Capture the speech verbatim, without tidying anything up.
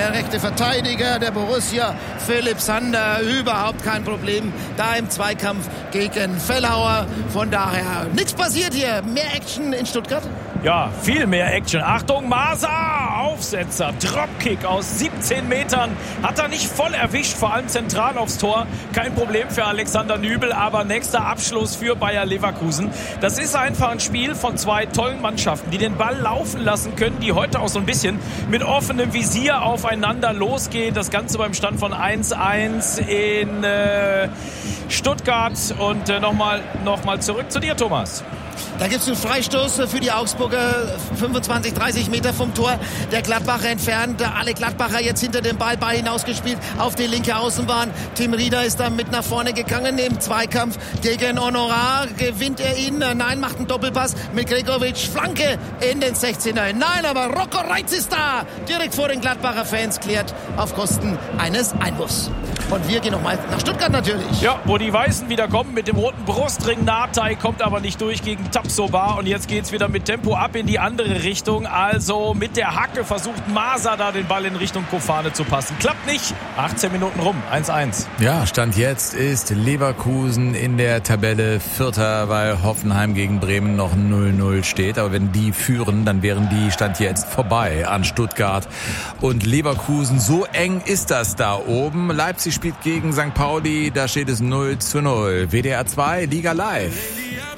der rechte Verteidiger der Borussia, Philipp Sander, überhaupt kein Problem da im Zweikampf gegen Fellhauer. Von daher nichts passiert hier. Mehr Action in Stuttgart? Ja, viel mehr Action. Achtung, Maser, Aufsetzer, Dropkick aus siebzehn Metern. Hat er nicht voll erwischt, vor allem zentral aufs Tor. Kein Problem für Alexander Nübel, aber nächster Abschluss für Bayer Leverkusen. Das ist einfach ein Spiel von zwei tollen Mannschaften, die den Ball laufen lassen können, die heute auch so ein bisschen mit offenem Visier aufeinander losgehen. Das Ganze beim Stand von eins eins in äh, Stuttgart. Und äh, nochmal noch mal zurück zu dir, Thomas. Da gibt es einen Freistoß für die Augsburger, fünfundzwanzig, dreißig Meter vom Tor. Der Gladbacher entfernt, alle Gladbacher jetzt hinter dem Ball, Ball hinausgespielt auf die linke Außenbahn. Tim Rieder ist da mit nach vorne gegangen im Zweikampf gegen Honorar. Gewinnt er ihn? Nein, macht einen Doppelpass mit Gregovic. Flanke in den sechzehner. Nein, aber Rocco Reitz ist da. Direkt vor den Gladbacher Fans, klärt auf Kosten eines Einwurfs. Und wir gehen nochmal nach Stuttgart natürlich. Ja, wo die Weißen wieder kommen mit dem roten Brustring. Nartey kommt aber nicht durch gegen Tapsoba. Und jetzt geht's wieder mit Tempo ab in die andere Richtung. Also mit der Hacke versucht Maser da den Ball in Richtung Kofane zu passen. Klappt nicht. achtzehn Minuten rum. eins eins. Ja, Stand jetzt ist Leverkusen in der Tabelle Vierter, weil Hoffenheim gegen Bremen noch null null steht. Aber wenn die führen, dann wären die Stand jetzt vorbei an Stuttgart und Leverkusen. So eng ist das da oben. Leipzig spielt gegen Sankt Pauli. Da steht es null zu null. W D R zwei, Liga Live.